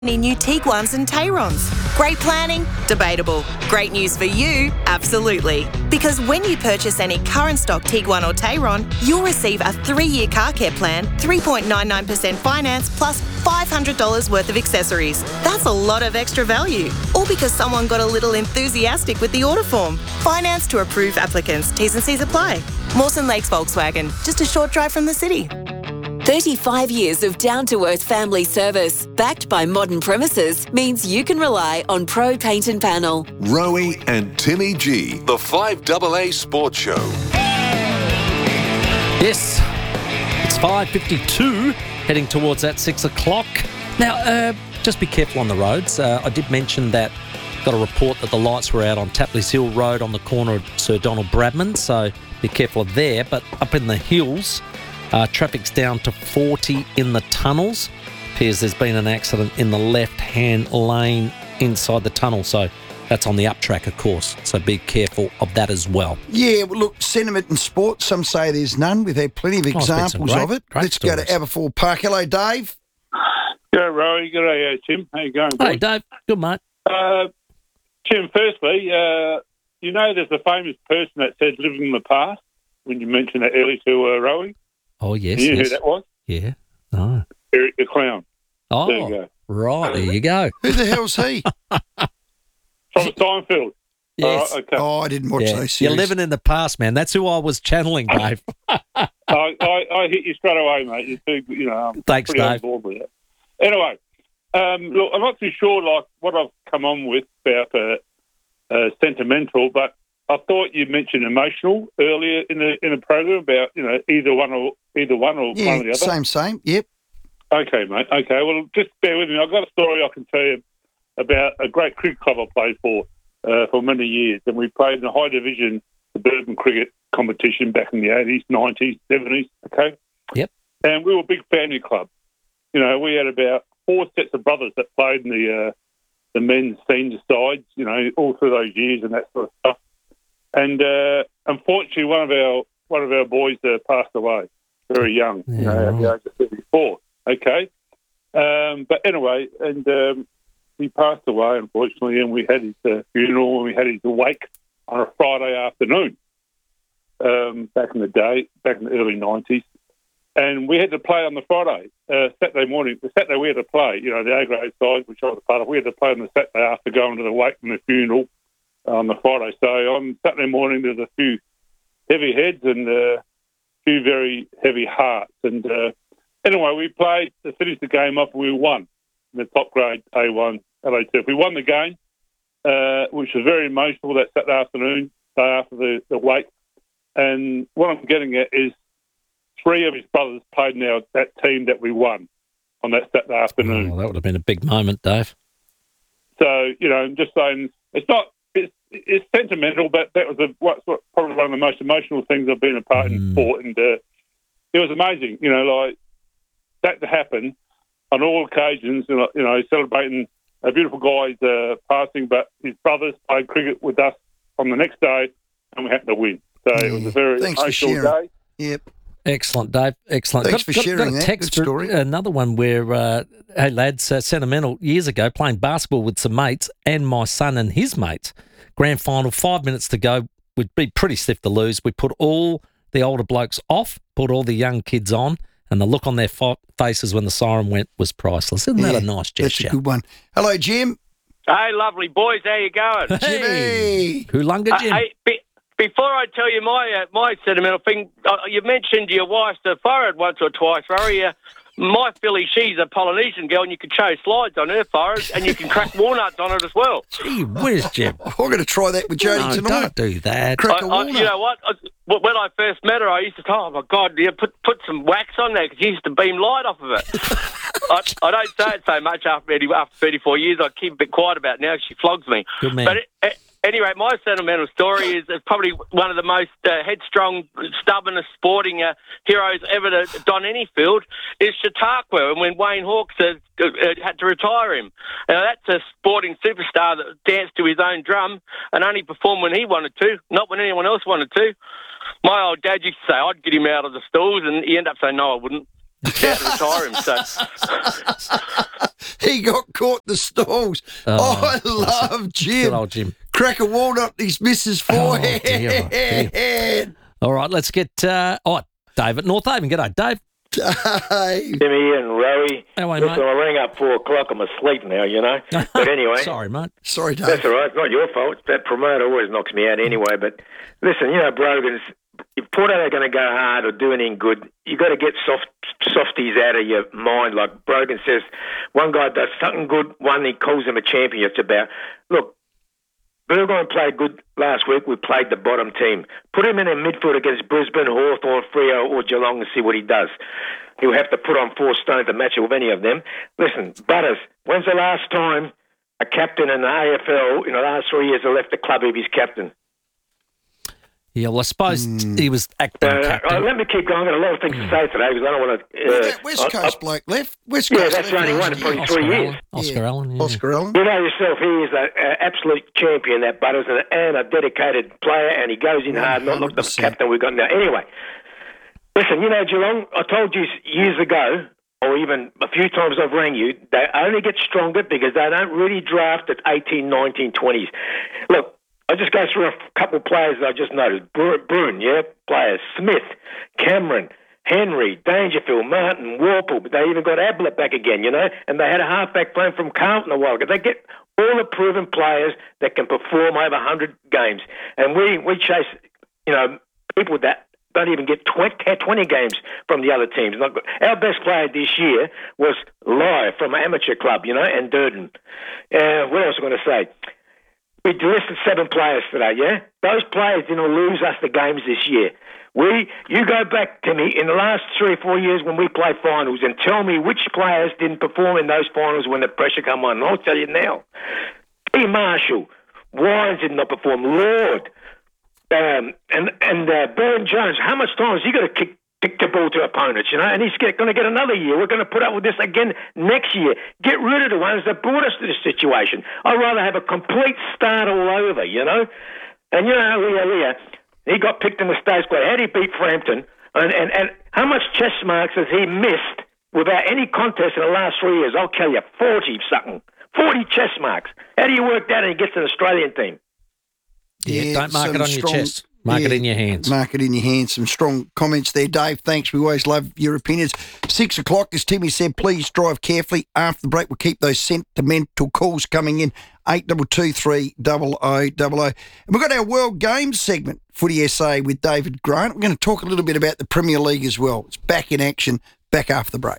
Any new Tiguans and Tayrons? Great planning? Debatable. Great news for you? Absolutely. Because when you purchase any current stock Tiguan or Tayron, you'll receive a 3-year car care plan, 3.99% finance plus $500 worth of accessories. That's a lot of extra value. All because someone got a little enthusiastic with the order form. Finance to approved applicants. T's and C's apply. Mawson Lakes Volkswagen. Just a short drive from the city. 35 years of down-to-earth family service, backed by modern premises, means you can rely on Pro Paint and Panel. Rowie and Timmy G, the 5AA Sports Show. Yes, it's 5:52, heading towards that 6 o'clock. Now, just be careful on the roads. I did mention that got a report that the lights were out on Tapleys Hill Road on the corner of Sir Donald Bradman, so be careful there. But up in the hills, traffic's down to 40 in the tunnels. Appears there's been an accident in the left-hand lane inside the tunnel, so that's on the up track, of course. So be careful of that as well. Yeah, well, look, sentiment in sport, some say there's none. We've had plenty of examples of it. Let's go to Aberfoyle Park. Hello, Dave. G'day, Rowie. G'day, Tim. How you going, boy? Hey, Dave. Good, mate. Tim, firstly, you know there's a famous person that said living in the past, when you mentioned that earlier to Rowie. Oh, yes. You know who that was? Yeah. No. Eric the Clown. Oh, there you go. Right. There you go. Who the hell's he? From Seinfeld. Yes. Okay. Oh, I didn't watch those series. You're living in the past, man. That's who I was channeling, Dave. I hit you straight away, mate. I'm Thanks, pretty on Dave. board with that. Anyway, look, I'm not too sure like what I've come on with about sentimental, but I thought you mentioned emotional earlier in the program about either one or one or the other. Same. Yep. Okay, mate. Okay, well, just bear with me. I've got a story I can tell you about a great cricket club I played for many years, and we played in the high division suburban cricket competition back in the 80s, 90s, 70s. Okay. Yep. And we were a big family club. We had about 4 sets of brothers that played in the men's senior sides. All through those years and that sort of stuff. And unfortunately, one of our boys passed away very young, at the age of 34. Okay, but anyway, and he passed away unfortunately, and we had his funeral and we had his wake on a Friday afternoon. Back in the day, back in the early 90s, and we had to play on the Friday, Saturday morning. The Saturday we had to play, the A grade side, which I was a part of. We had to play on the Saturday after going to the wake and the funeral on the Friday. So on Saturday morning, there's a few heavy heads and a few very heavy hearts. And anyway, we played to finish the game off, and we won in the top grade A1 LA2. We won the game, which was very emotional that Saturday afternoon, day after the wake. And what I'm getting at is 3 of his brothers played now that team that we won on that Saturday afternoon. Oh, that would have been a big moment, Dave. So, I'm just saying, it's sentimental, but that was probably one of the most emotional things I've been a part in sport, and it was amazing, like that to happen on all occasions, celebrating a beautiful guy's passing, but his brothers played cricket with us on the next day, and we happened to win. So it was a very emotional day. Yep. Excellent, Dave. Excellent. Thanks for sharing got a text Good story. Another one where, hey lads, sentimental, years ago, playing basketball with some mates and my son and his mates. Grand final, 5 minutes to go. We'd be pretty stiff to lose. We put all the older blokes off, put all the young kids on, and the look on their faces when the siren went was priceless. Isn't that a nice gesture? That's a good one. Hello, Jim. Hey, lovely boys. How you going? Jimmy. Kulunga Jim. Before I tell you my sentimental thing, you mentioned your wife's a forehead once or twice, Rory. My filly, she's a Polynesian girl, and you can show slides on her forehead, and you can crack walnuts on it as well. Gee whiz, Jim. I'm going to try that with Jodie tonight. Don't do that. Crack a walnut. You know what? When I first met her, I used to say, oh, my God, put some wax on there, because she used to beam light off of it. I don't say it so much after 34 years. I keep a bit quiet about it now. She flogs me. Good man. But anyway, my sentimental story is probably one of the most headstrong, stubbornest sporting heroes ever to don any field is Chautauqua, and when Wayne Hawkes had to retire him. Now, that's a sporting superstar that danced to his own drum and only performed when he wanted to, not when anyone else wanted to. My old dad used to say I'd get him out of the stools, and he ended up saying, no, I wouldn't. about to retire him. So he got caught in the stalls. I love Jim. Good old Jim. Crack a walnut in his missus' forehead. Dear. All right, let's get Dave at North Haven. G'day, Dave. Dave. Timmy and Rowie. How are you, Listen, mate? I rang up 4 o'clock. I'm asleep now, you know. But anyway. Sorry, mate. Sorry, Dave. That's all right. It's not your fault. That promoter always knocks me out anyway. But listen, you know, Brogan's, if Port Adelaide are going to go hard or do anything good, you got to get softies out of your mind. Like Brogan says, one guy does something good, one he calls him a champion. It's about, look, Burgoyne played good last week. We played the bottom team. Put him in a midfield against Brisbane, Hawthorn, Freo or Geelong and see what he does. He'll have to put on 4 stone to match it with any of them. Listen, Butters, when's the last time a captain in the AFL in the last 3 years has left the club if he's captain? Yeah, well, I suppose he was acting captain. Let me keep going. I've got a lot of things to say today because I don't want to... West Coast bloke left. West Coast that's the only one in probably 3 years. Oscar Allen, yeah. Oscar Allen. You know yourself, he is an absolute champion, that Butters, and a dedicated player, and he goes in hard, not like the captain we've got now. Anyway, listen, you know, Geelong, I told you years ago, or even a few times I've rang you, they only get stronger because they don't really draft at 18, 19, 20s. Look, I'll just go through a couple of players that I just noticed. Bruin, players. Smith, Cameron, Henry, Dangerfield, Martin, Warple. But they even got Ablett back again, you know, and they had a halfback playing from Carlton a while ago. They get all the proven players that can perform over 100 games. And we chase, you know, people that don't even get 20 games from the other teams. Our best player this year was Lai from an amateur club, you know, and Durden. What else am I going to say? We listed 7 players today, yeah? Those players didn't lose us the games this year. You go back, Timmy, in the last 3 or 4 years when we played finals and tell me which players didn't perform in those finals when the pressure come on. And I'll tell you now. T. Marshall, Wines did not perform, Lord, and Burn Jones. How much time has he got to kick the ball to opponents, you know, and he's going to get another year. We're going to put up with this again next year. Get rid of the ones that brought us to this situation. I'd rather have a complete start all over, you know. And, you know, Leah, he got picked in the state squad. How did he beat Frampton? And how much chess marks has he missed without any contest in the last 3 years? I'll tell you, 40-something. 40 chess marks. How do you work that and he gets an Australian team? Yeah, don't mark it on your chest. Mark it in your hands. Mark it in your hands. Some strong comments there, Dave. Thanks. We always love your opinions. 6 o'clock, as Timmy said, please drive carefully. After the break, we'll keep those sentimental calls coming in. 8223 0000. And we've got our World Games segment, Footy SA, with David Grant. We're going to talk a little bit about the Premier League as well. It's back in action, back after the break.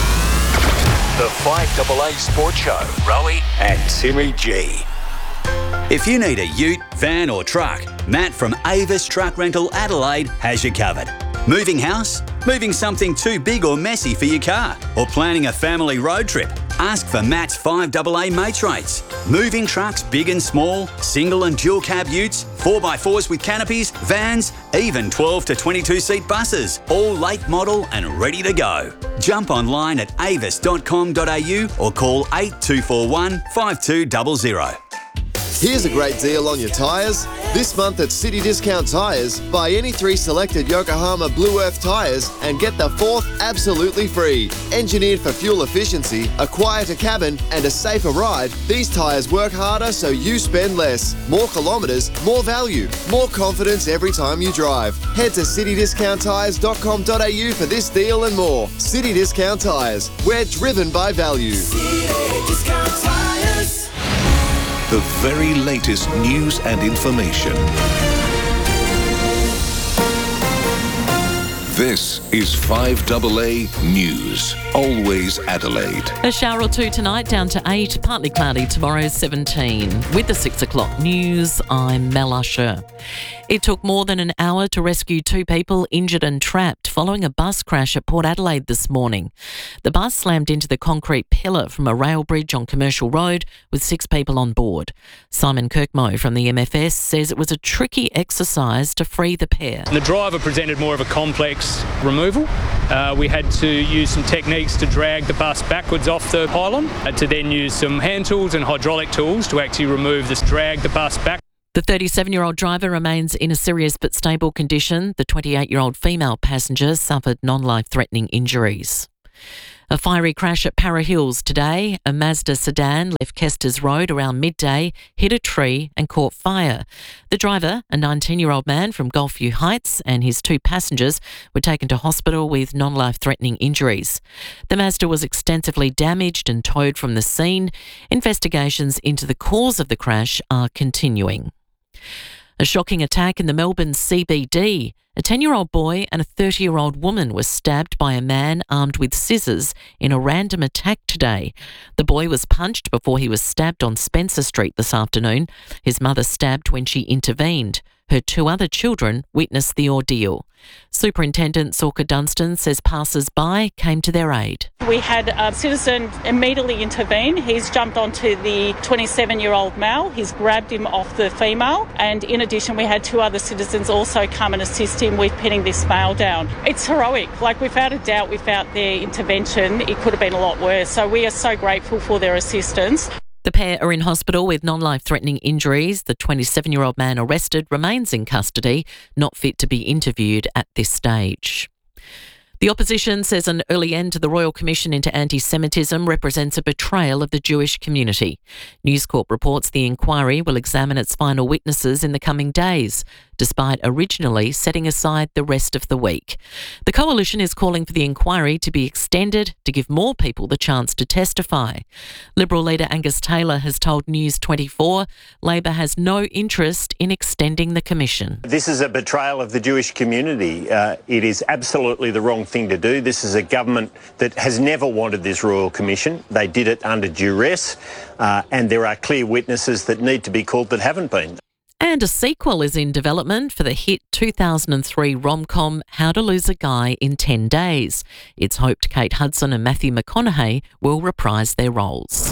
The 5AA Sports Show, Rowie and Timmy G. If you need a ute, van or truck, Matt from Avis Truck Rental Adelaide has you covered. Moving house? Moving something too big or messy for your car? Or planning a family road trip? Ask for Matt's 5AA mates rates. Moving trucks big and small, single and dual cab utes, 4x4s with canopies, vans, even 12 to 22 seat buses, all late model and ready to go. Jump online at avis.com.au or call 8241 5200. Here's a great deal on your tyres. This month at City Discount Tyres, buy any 3 selected Yokohama Blue Earth tyres and get the 4th absolutely free. Engineered for fuel efficiency, a quieter cabin and a safer ride, these tyres work harder so you spend less. More kilometres, more value, more confidence every time you drive. Head to citydiscounttyres.com.au for this deal and more. City Discount Tyres, we're driven by value. City Discount Tyres. The very latest news and information. This is 5AA News. Always Adelaide. A shower or two tonight, down to 8. Partly cloudy tomorrow, 17. With the 6 o'clock news, I'm Mel Usher. It took more than an hour to rescue 2 people injured and trapped following a bus crash at Port Adelaide this morning. The bus slammed into the concrete pillar from a rail bridge on Commercial Road with 6 people on board. Simon Kirkmo from the MFS says it was a tricky exercise to free the pair. The driver presented more of a complex removal. We had to use some techniques to drag the bus backwards off the pylon, to then use some hand tools and hydraulic tools to actually remove this, drag the bus back. The 37-year-old driver remains in a serious but stable condition. The 28-year-old female passenger suffered non-life-threatening injuries. A fiery crash at Para Hills today. A Mazda sedan left Kester's Road around midday, hit a tree and caught fire. The driver, a 19-year-old man from Gulfview Heights, and his 2 passengers were taken to hospital with non-life-threatening injuries. The Mazda was extensively damaged and towed from the scene. Investigations into the cause of the crash are continuing. A shocking attack in the Melbourne CBD. A 10-year-old boy and a 30-year-old woman were stabbed by a man armed with scissors in a random attack today. The boy was punched before he was stabbed on Spencer Street this afternoon. His mother stabbed when she intervened. Her 2 other children witnessed the ordeal. Superintendent Sorka Dunstan says passers-by came to their aid. We had a citizen immediately intervene. He's jumped onto the 27-year-old male. He's grabbed him off the female. And in addition, we had 2 other citizens also come and assist him with pinning this male down. It's heroic. Without a doubt, without their intervention, it could have been a lot worse. So we are so grateful for their assistance. The pair are in hospital with non-life-threatening injuries. The 27-year-old man arrested remains in custody, not fit to be interviewed at this stage. The opposition says an early end to the Royal Commission into Anti-Semitism represents a betrayal of the Jewish community. News Corp reports the inquiry will examine its final witnesses in the coming days, despite originally setting aside the rest of the week. The coalition is calling for the inquiry to be extended to give more people the chance to testify. Liberal leader Angus Taylor has told News 24 Labor has no interest in extending the commission. This is a betrayal of the Jewish community. It is absolutely the wrong thing to do. This is a government that has never wanted this Royal Commission. They did it under duress, and there are clear witnesses that need to be called that haven't been. And a sequel is in development for the hit 2003 rom-com How to Lose a Guy in 10 Days. It's hoped Kate Hudson and Matthew McConaughey will reprise their roles.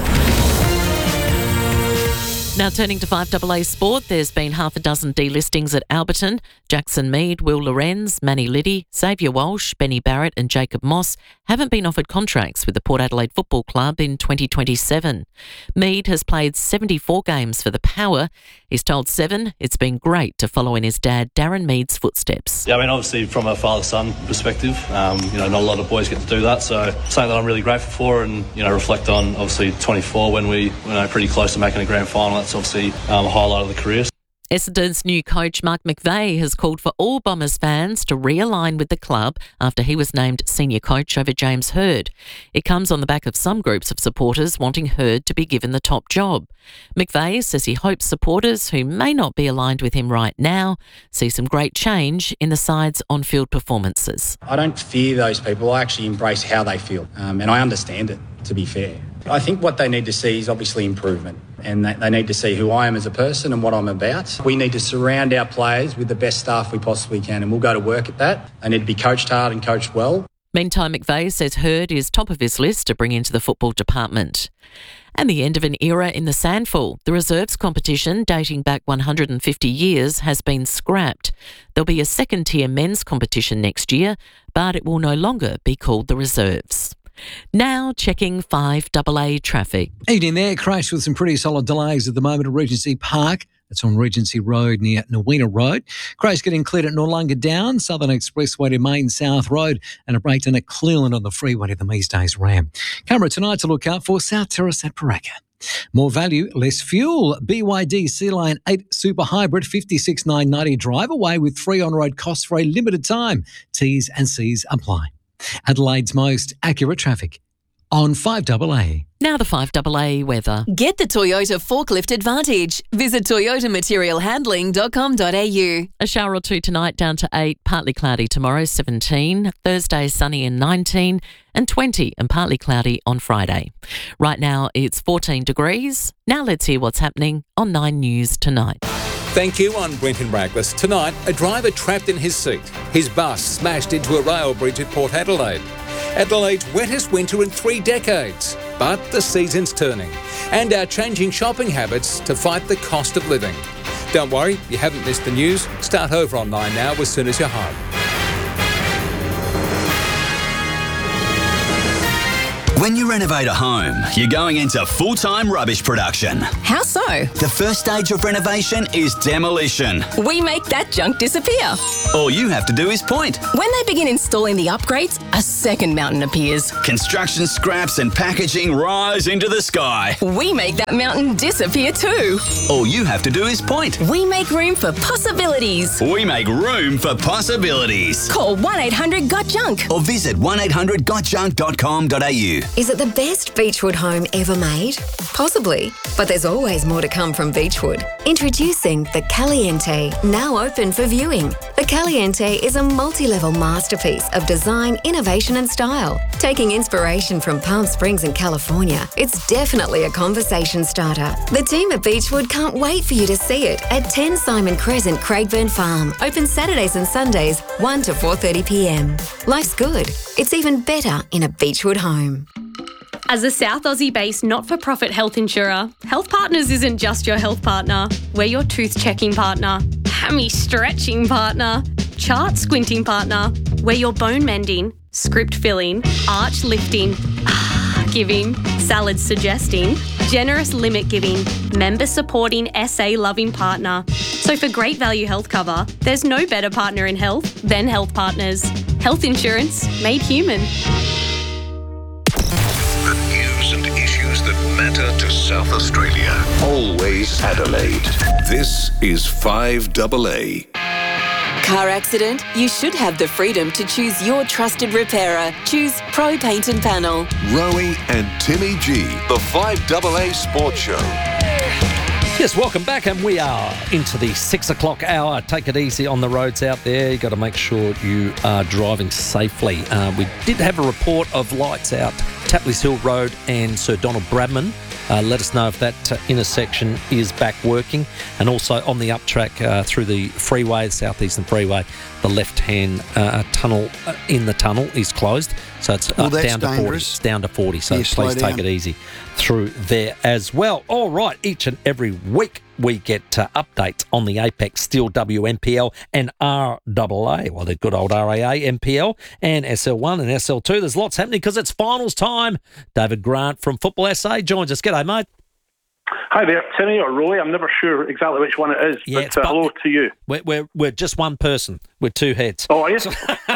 Now turning to 5AA Sport, there's been half a dozen delistings at Alberton. Jackson Mead, Will Lorenz, Manny Liddy, Xavier Walsh, Benny Barrett and Jacob Moss haven't been offered contracts with the Port Adelaide Football Club in 2027. Mead has played 74 games for the Power. He's told Seven it's been great to follow in his dad Darren Mead's footsteps. Yeah, I mean, obviously from a father-son perspective, not a lot of boys get to do that, so something that I'm really grateful for and, reflect on obviously 24 when we were pretty close to making a grand final. That's obviously a highlight of the career. Essendon's new coach Mark McVeigh has called for all Bombers fans to realign with the club after he was named senior coach over James Hird. It comes on the back of some groups of supporters wanting Hird to be given the top job. McVeigh says he hopes supporters who may not be aligned with him right now see some great change in the side's on-field performances. I don't fear those people. I actually embrace how they feel, and I understand it, to be fair. I think what they need to see is obviously improvement, and they need to see who I am as a person and what I'm about. We need to surround our players with the best staff we possibly can, and we'll go to work at that. They need to be coached hard and coached well. Meantime, McVeigh says Hird is top of his list to bring into the football department. And the end of an era in the SANFL. The reserves competition, dating back 150 years, has been scrapped. There'll be a second-tier men's competition next year, but it will no longer be called the reserves. Now checking 5AA traffic. Evening there. Crash with some pretty solid delays at the moment at Regency Park. That's on Regency Road near Nowina Road. Crash getting cleared at Noarlunga Down, Southern Expressway to Main South Road, and a breakdown at Cleveland on the freeway to the Measdays Ram. Camera tonight to look out for South Terrace at Paraka. More value, less fuel. BYD C-Line 8 Super Hybrid 56,990 drive away with free on-road costs for a limited time. T's and C's apply. Adelaide's most accurate traffic on 5AA. Now the 5AA weather. Get the Toyota Forklift Advantage. Visit toyotamaterialhandling.com.au. A shower or two tonight, down to 8. Partly cloudy tomorrow, 17. Thursday, sunny and 19. And 20 and partly cloudy on Friday. Right now, it's 14 degrees. Now let's hear what's happening on 9 News tonight. Thank you on Brenton Bragless. Tonight, a driver trapped in his seat. His bus smashed into a rail bridge at Port Adelaide. Adelaide's wettest winter in 3 decades. But the season's turning. And our changing shopping habits to fight the cost of living. Don't worry, you haven't missed the news. Start over on 9 Now as soon as you're home. When you renovate a home, you're going into full-time rubbish production. How so? The first stage of renovation is demolition. We make that junk disappear. All you have to do is point. When they begin installing the upgrades, a second mountain appears. Construction scraps and packaging rise into the sky. We make that mountain disappear too. All you have to do is point. We make room for possibilities. We make room for possibilities. Call 1-800-GOT-JUNK or visit 1800gotjunk.com.au. Is it the best Beechwood home ever made? Possibly, but there's always more to come from Beechwood. Introducing the Caliente, now open for viewing. The Caliente is a multi-level masterpiece of design, innovation and style. Taking inspiration from Palm Springs in California, it's definitely a conversation starter. The team at Beechwood can't wait for you to see it at 10 Simon Crescent, Craigburn Farm. Open Saturdays and Sundays, 1 to 4:30pm. Life's good. It's even better in a Beechwood home. As a South Aussie-based not-for-profit health insurer, Health Partners isn't just your health partner. We're your tooth-checking partner, hammy-stretching partner, chart-squinting partner. We're your bone-mending, script-filling, arch-lifting, giving, salad-suggesting, generous limit-giving, member-supporting, SA-loving partner. So for great value health cover, there's no better partner in health than Health Partners. Health insurance made human. The news and issues that matter to South Australia. Always Adelaide. This is 5AA. Car accident? You should have the freedom to choose your trusted repairer. Choose Pro Paint and Panel. Rowie and Timmy G, the 5AA Sports Show. Yes, welcome back, and we are into the 6 o'clock hour. Take it easy on the roads out there. You've got to make sure you are driving safely. We did have a report of lights out Tapleys Hill Road and Sir Donald Bradman. Let us know if that intersection is back working. And also on the up track through the freeway, the Southeastern Freeway, the left-hand tunnel in the tunnel is closed. So it's down to 40. It's down to 40, so please take it easy through there as well. All right, each and every week we get updates on the Apex Steel WNPL and RAA. Well, the good old RAA, NPL and SL1 and SL2. There's lots happening because it's finals time. David Grant from Football SA joins us. G'day, mate. Hi there, Timmy or Roy. I'm never sure exactly which one it is, but hello to you. We're just one person with two heads. Oh, are you?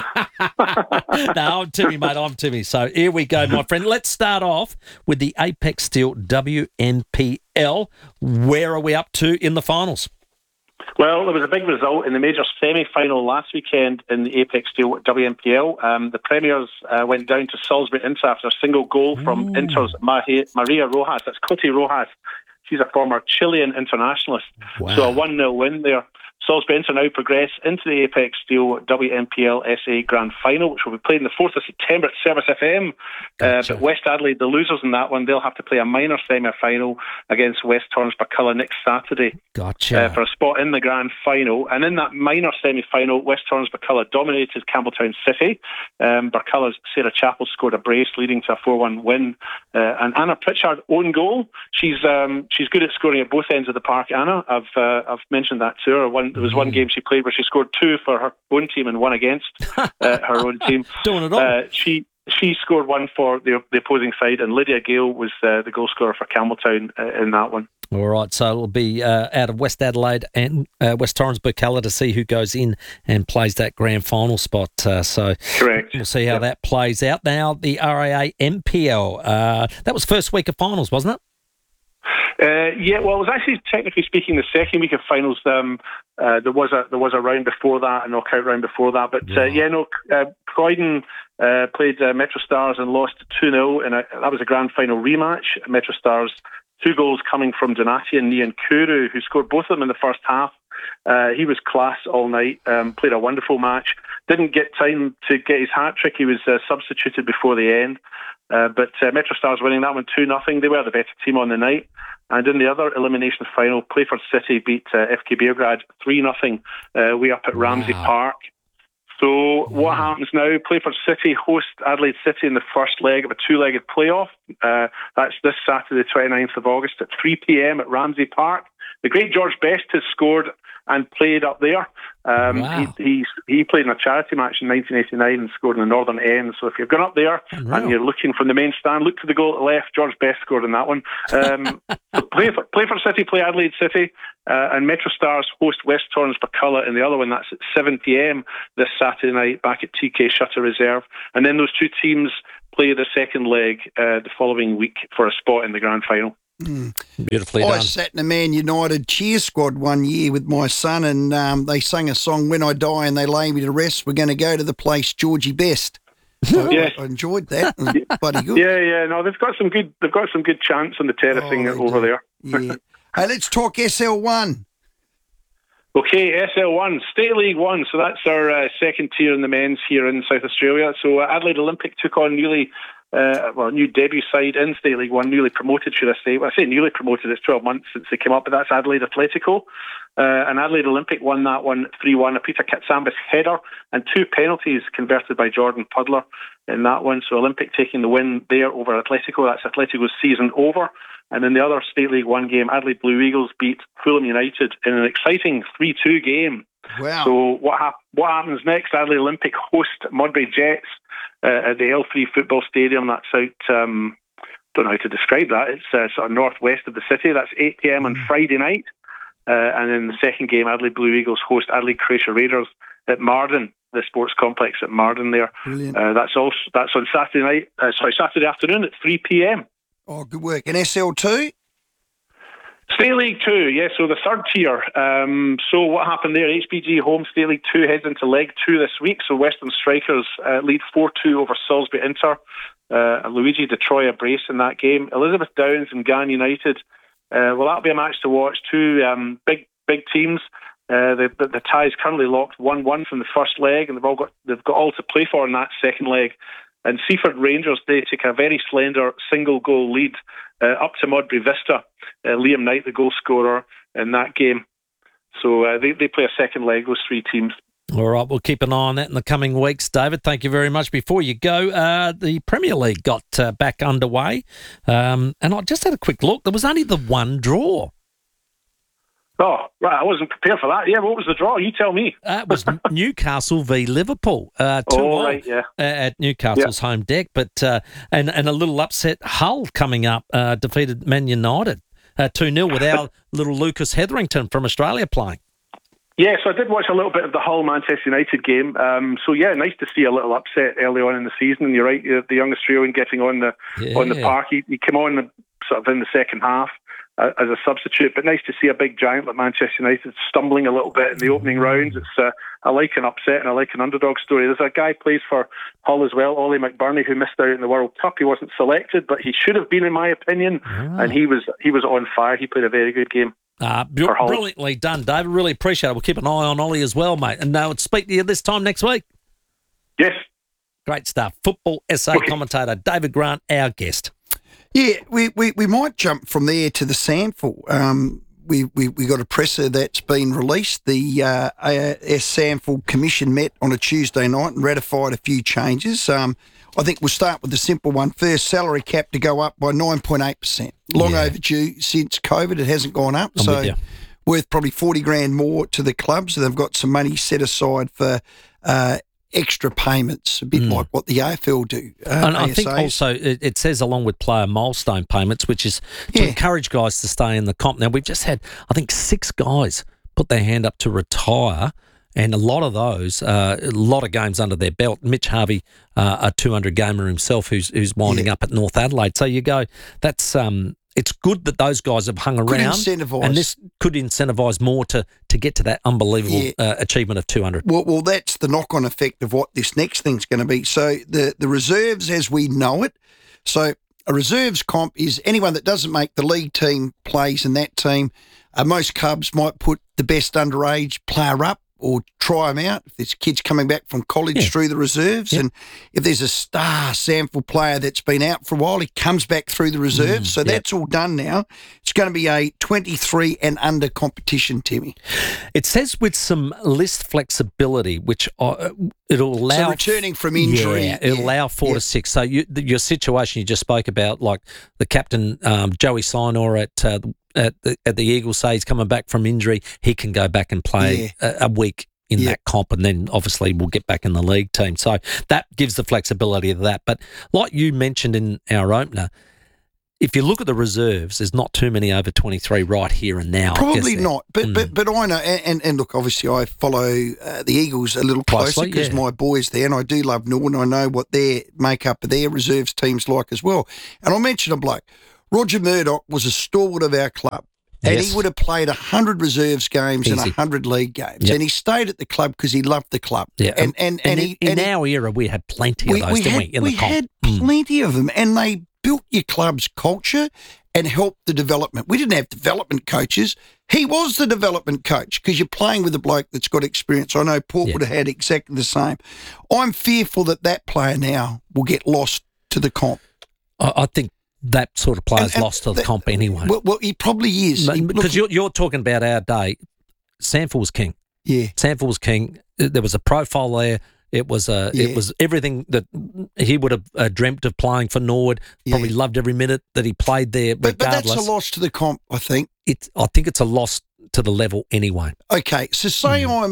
No, I'm Timmy, mate. I'm Timmy. So here we go, my friend. Let's start off with the Apex Steel WNPL. Where are we up to in the finals? Well, there was a big result in the major semi-final last weekend in the Apex Steel WNPL. The Premiers went down to Salisbury Inter after a single goal from Inter's Maria Rojas. That's Coti Rojas. She's a former Chilean internationalist. Wow. So a 1-0 win there. Salisbury Inter now progress into the Apex Steel WNPL SA Grand Final, which will be played on the 4th of September at Service FM. Gotcha. But West Adelaide, the losers in that one, they'll have to play a minor semi-final against West Torrens-Burculla next Saturday. Gotcha. For a spot in the Grand Final. And in that minor semi-final, West Torrens-Burculla dominated Campbelltown City. Burculla's Sarah Chappell scored a brace, leading to a 4-1 win. And Anna Pritchard, own goal. She's good at scoring at both ends of the park, Anna. I've mentioned that to her. There was one game she played where she scored 2 for her own team and 1 against her own team. Doing it all. She scored 1 for the opposing side, and Lydia Gale was the goal scorer for Campbelltown in that one. All right, so it'll be out of West Adelaide and West Torrens-Burculla to see who goes in and plays that grand final spot. So correct. We'll see how that plays out. Now, the RAA NPL, that was first week of finals, wasn't it? Yeah, well, it was actually, technically speaking, the second week of finals. There was a round before that, a knockout round before that. But Croydon played Metro Stars and lost 2-0, and that was a grand final rematch. Metro Stars, 2 goals coming from Donati and Nian Kuru, who scored both of them in the first half. He was class all night, played a wonderful match. Didn't get time to get his hat-trick. He was substituted before the end. But Metro Stars winning that one 2-0. They were the better team on the night. And in the other elimination final, Playford City beat FK Beograd 3-0 way up at Ramsey Park. So what happens now? Playford City host Adelaide City in the first leg of a 2-legged playoff. That's this Saturday, 29th of August at 3 p.m. at Ramsey Park. The great George Best has scored and played up there. Wow. He played in a charity match in 1989 and scored in the Northern End. So if you've gone up there and you're looking from the main stand, look to the goal at the left. George Best scored in that one. So play for City, play Adelaide City, and Metro Stars host West Torrens Baculla in the other one. That's at 7 p.m. this Saturday night back at TK Shutter Reserve. And then those two teams play the second leg the following week for a spot in the grand final. Beautifully I done. sat in a Man United cheer squad one year with my son, and they sang a song, "When I Die and They Lay Me to Rest, We're going to go to the place Georgie Best." I enjoyed that. It was bloody good. Yeah. No, they've got some good chants on the terracing over there. Yeah. Hey, let's talk SL1. Okay, SL1, State League 1. So that's our second tier in the men's here in South Australia. So Adelaide Olympic took on new debut side in State League 1, newly promoted, should I say. Well, I say newly promoted, it's 12 months since they came up, but that's Adelaide Atletico. And Adelaide Olympic won that one 3-1. A Peter Katsambas header and 2 penalties converted by Jordan Puddler in that one. So Olympic taking the win there over Atletico. That's Atletico's season over. And in the other State League 1 game, Adelaide Blue Eagles beat Fulham United in an exciting 3-2 game. Wow. So what happens next? Adelaide Olympic host Modbury Jets at the L3 Football Stadium. That's out, don't know how to describe that. It's sort of northwest of the city. That's 8 p.m. on Friday night. And in the second game, Adelaide Blue Eagles host Adelaide Croatia Raiders at Marden, the sports complex at Marden there. Brilliant. That's on Saturday afternoon at 3 p.m. Oh, good work. And SL2? State League 2, yeah, so the third tier. So what happened there? HBG home State League 2 heads into leg 2 this week. So Western Strikers lead 4-2 over Salisbury Inter. Luigi De Troia brace in that game. Elizabeth Downs and Gan United. Well, that'll be a match to watch. Two big teams. The tie's currently locked 1-1 from the first leg, and they've got all to play for in that second leg. And Seaford Rangers, they take a very slender single-goal lead up to Modbury Vista. Liam Knight, the goal scorer in that game. So they play a second leg, those 3 teams. All right, we'll keep an eye on that in the coming weeks. David, thank you very much. Before you go, the Premier League got back underway, and I just had a quick look. There was only the one draw. Oh, right, I wasn't prepared for that. Yeah, what was the draw? You tell me. It was Newcastle v Liverpool. 2-1 right, yeah. At Newcastle's home deck, but and a little upset. Hull coming up defeated Man United 2-0 with our little Lucas Hetherington from Australia playing. Yeah, so I did watch a little bit of the Hull-Manchester United game. So, yeah, nice to see a little upset early on in the season. And you're right, the young Australian getting on the park. He came on sort of in the second half as a substitute, but nice to see a big giant like Manchester United stumbling a little bit in the opening rounds. It's I like an upset and I like an underdog story. There's a guy who plays for Hull as well, Ollie McBurney, who missed out in the World Cup. He wasn't selected, but he should have been, in my opinion. And he was on fire. He played a very good game. Brilliantly done, David. Really appreciate it. We'll keep an eye on Ollie as well, mate. And we'll speak to you this time next week. Yes. Great stuff. Football SA commentator David Grant, our guest. Yeah, we might jump from there to the SANFL. We got a presser that's been released. The SANFL Commission met on a Tuesday night and ratified a few changes. I think we'll start with the simple one first. Salary cap to go up by 9.8%. Long overdue since COVID. It hasn't gone up. So worth probably 40 grand more to the clubs. So they've got some money set aside for extra payments, a bit like what the AFL do. And I think also it says along with player milestone payments, which is to encourage guys to stay in the comp. Now, we've just had, I think, 6 guys put their hand up to retire, and a lot of those, a lot of games under their belt. Mitch Harvey, a 200 gamer himself, who's winding up at North Adelaide. So you go, that's it's good that those guys have hung around, and this could incentivise more to get to that unbelievable achievement of 200. Well, that's the knock-on effect of what this next thing's going to be. So the reserves, as we know it, so a reserves comp is anyone that doesn't make the league team plays in that team. Most clubs might put the best underage player up or try them out. If there's kids coming back from college through the reserves, and if there's a star SANFL player that's been out for a while, he comes back through the reserves. So that's all done now. It's going to be a 23 and under competition, Timmy. It says with some list flexibility, which it'll allow... So returning from injury. It'll allow 4 to 6. So your situation you just spoke about, like the captain, Joey Sinor at at the Eagles say he's coming back from injury, he can go back and play a week in that comp, and then obviously we'll get back in the league team. So that gives the flexibility of that. But like you mentioned in our opener, if you look at the reserves, there's not too many over 23 right here and now. Probably not, but I know, and look, obviously I follow the Eagles a little closer because my boys there, and I do love Norton. I know what their makeup of their reserves team's like as well. And I'll mention a bloke. Roger Murdoch was a stalwart of our club. And he would have played 100 reserves games and 100 league games. And he stayed at the club because he loved the club. Yeah. And in our era, we had plenty of those, didn't we? In the comp. We had plenty of them, and they built your club's culture and helped the development. We didn't have development coaches. He was the development coach because you're playing with a bloke that's got experience. I know Port would have had exactly the same. I'm fearful that player now will get lost to the comp. I think that sort of player's lost to the comp anyway. Well, he probably is. Because you're talking about our day. Sanford was king. Yeah. Sanford was king. There was a profile there. It was everything that he would have dreamt of playing for Norwood. Probably loved every minute that he played there. But that's a loss to the comp, I think. I think it's a loss to the level anyway. Okay, so say I'm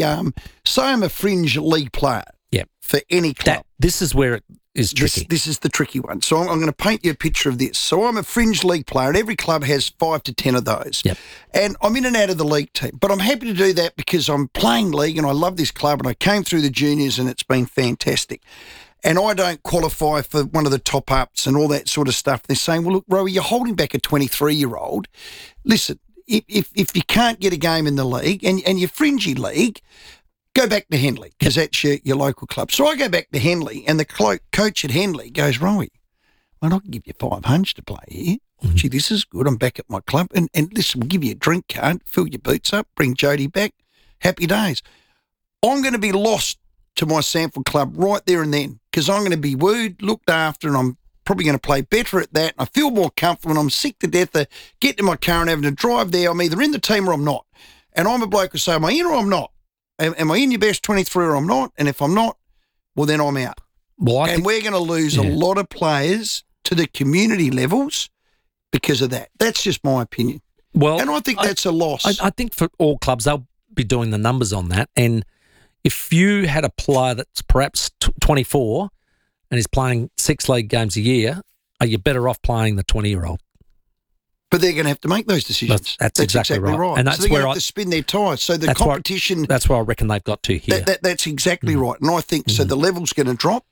a fringe league player. Yeah. For any club. This is where it is tricky. This is the tricky one. So I'm going to paint you a picture of this. So I'm a fringe league player, and every club has 5 to 10 of those. Yep. And I'm in and out of the league team. But I'm happy to do that because I'm playing league and I love this club, and I came through the juniors and it's been fantastic. And I don't qualify for one of the top-ups and all that sort of stuff. They're saying, well, look, Rowie, you're holding back a 23-year-old. Listen, if you can't get a game in the league and you're fringy league, go back to Henley because that's your local club. So I go back to Henley, and the coach at Henley goes, Rowie, I can give you 500 to play here. Gee, this is good. I'm back at my club. And listen, we'll give you a drink card, fill your boots up, bring Jody back. Happy days. I'm going to be lost to my Sanford club right there and then because I'm going to be wooed, looked after, and I'm probably going to play better at that. I feel more comfortable, and I'm sick to death of getting in my car and having to drive there. I'm either in the team or I'm not. And I'm a bloke who say, am I in or I'm not? Am I in your best 23 or I'm not? And if I'm not, well, then I'm out. Well, we're going to lose a lot of players to the community levels because of that. That's just my opinion. Well, and I think that's a loss. I think for all clubs, they'll be doing the numbers on that. And if you had a player that's perhaps 24 and is playing 6 league games a year, are you better off playing the 20-year-old? But they're going to have to make those decisions. That's exactly right. And that's so they're going to have to spin their tyres. So the competition... That's where I reckon they've got to here. That's exactly right. And I think so the level's going to drop.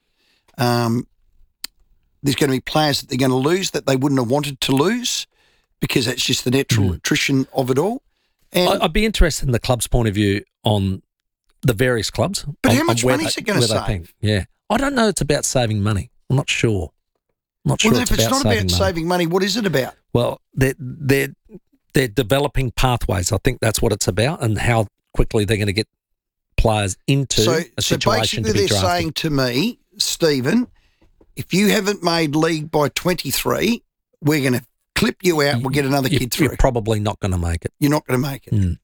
There's going to be players that they're going to lose that they wouldn't have wanted to lose because that's just the natural attrition of it all. And I'd be interested in the club's point of view on the various clubs. But how much money is it going to save? Yeah. I don't know it's about saving money. I'm not sure. Well, if it's not about saving money, what is it about? Well, they're developing pathways. I think that's what it's about, and how quickly they're going to get players into a situation to be drafted. So basically they're saying to me, Stephen, if you haven't made league by 23, we're going to clip you out and we'll get another kid through. You're probably not going to make it. You're not going to make it.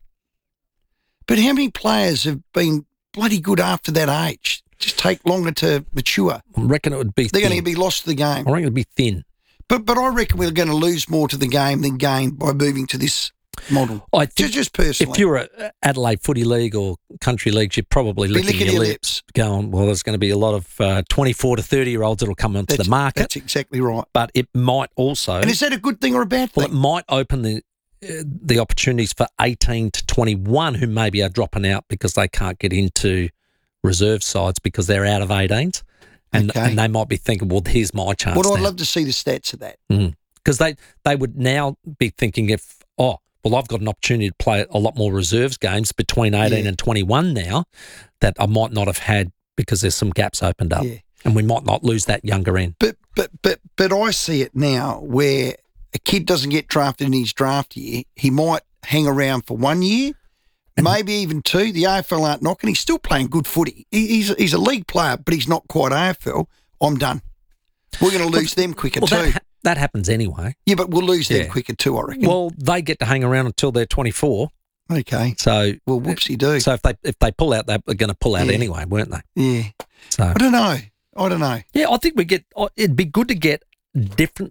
But how many players have been bloody good after that age? Just take longer to mature. I reckon it would be They're going to be lost to the game. I reckon it would be thin. But I reckon we're going to lose more to the game than gain by moving to this model. I think just personally. If you're a Adelaide Footy League or Country Leagues, you're probably licking your lips going, well, there's going to be a lot of 24 to 30-year-olds that will come onto the market. That's exactly right. But it might also... And is that a good thing or a bad thing? Well, it might open the opportunities for 18 to 21 who maybe are dropping out because they can't get into reserve sides because they're out of 18s. And they might be thinking, well, here's my chance. Well, I'd love to see the stats of that. Because they would now be thinking I've got an opportunity to play a lot more reserves games between 18 and 21 now that I might not have had because there's some gaps opened up. Yeah. And we might not lose that younger end. But I see it now where a kid doesn't get drafted in his draft year. He might hang around for 1 year, maybe even 2. The AFL aren't knocking. He's still playing good footy. He's a league player, but he's not quite AFL. I'm done. We're going to lose them quicker too. That happens anyway. Yeah, but we'll lose them quicker too, I reckon. Well, they get to hang around until they're 24. Okay. So, well, whoopsie-do. So if they pull out, they're going to pull out anyway, weren't they? Yeah. So I don't know. Yeah, I think it'd be good to get difference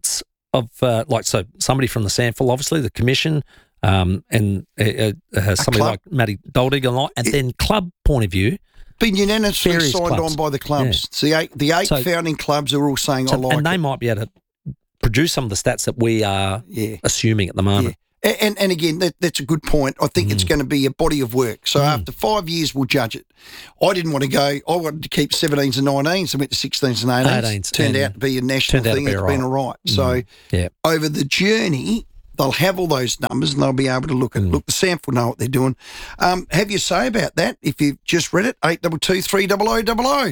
so somebody from the SANFL, obviously, the commission, and somebody like Matty Doldig, and then club point of view. Been unanimously various signed clubs. on by the clubs. Yeah. The eight founding clubs are all saying, I like it. And they might be able to produce some of the stats that we are assuming at the moment. Yeah. And again, that's a good point. I think it's going to be a body of work. So after 5 years, we'll judge it. I didn't want to go. I wanted to keep 17s and 19s. So I went to 16s and 18s. Turned out to be a national thing. It's been all right. So over the journey, they'll have all those numbers and they'll be able to look at the SANFL know what they're doing. Have your say about that if you've just read it, 822 300 00.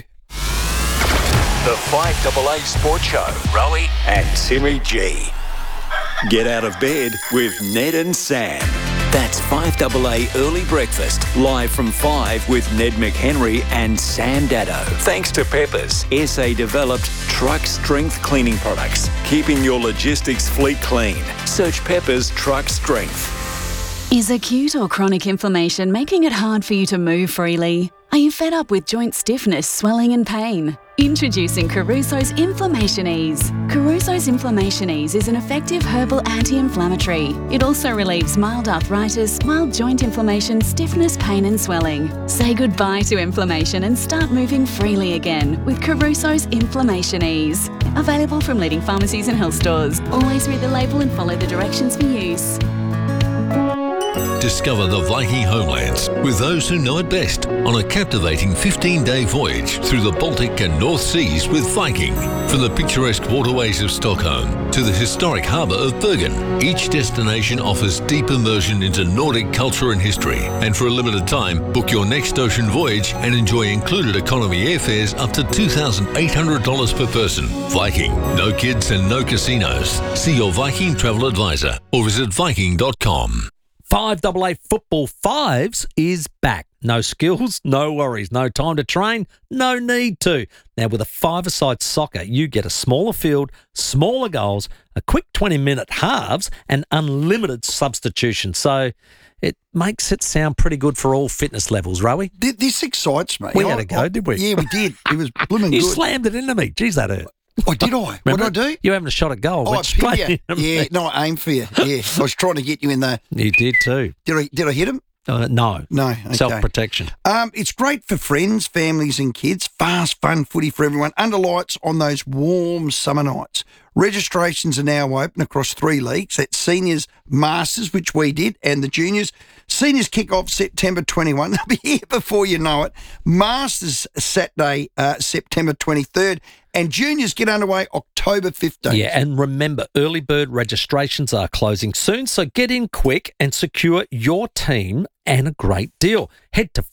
The 5AA Sports Show, Rowie and Timmy G. Get out of bed with Ned and Sam. That's 5AA Early Breakfast, live from 5 with Ned McHenry and Sam Dado. Thanks to Peppers, SA-developed truck strength cleaning products, keeping your logistics fleet clean. Search Peppers Truck Strength. Is acute or chronic inflammation making it hard for you to move freely? Are you fed up with joint stiffness, swelling and pain? Introducing Caruso's Inflammation Ease. Caruso's Inflammation Ease is an effective herbal anti-inflammatory. It also relieves mild arthritis, mild joint inflammation, stiffness, pain and swelling. Say goodbye to inflammation and start moving freely again with Caruso's Inflammation Ease. Available from leading pharmacies and health stores. Always read the label and follow the directions for use. Discover the Viking homelands with those who know it best on a captivating 15-day voyage through the Baltic and North Seas with Viking. From the picturesque waterways of Stockholm to the historic harbour of Bergen, each destination offers deep immersion into Nordic culture and history. And for a limited time, book your next ocean voyage and enjoy included economy airfares up to $2,800 per person. Viking, no kids and no casinos. See your Viking travel advisor or visit Viking.com. 5AA Football Fives is back. No skills, no worries, no time to train, no need to. Now with a five-a-side soccer, you get a smaller field, smaller goals, a quick 20-minute halves and unlimited substitution. So it makes it sound pretty good for all fitness levels, Rowie. This excites me. We had a go, did we? Yeah, we did. It was blooming good. You slammed it into me. Jeez, that hurt. Oh, did I? What did I do? You having a shot at goal. I pinned you. Yeah, no, I aimed for you. Yeah, I was trying to get you in there. You did too. Did I hit him? No. No. Okay. Self-protection. It's great for friends, families and kids. Fast, fun footy for everyone. Under lights on those warm summer nights. Registrations are now open across 3 leagues. That's Seniors, Masters, which we did, and the Juniors. Seniors kick off September 21. They'll be here before you know it. Masters Saturday, September 23rd. And Juniors get underway October 15th. Yeah, and remember, early bird registrations are closing soon, so get in quick and secure your team and a great deal. Head to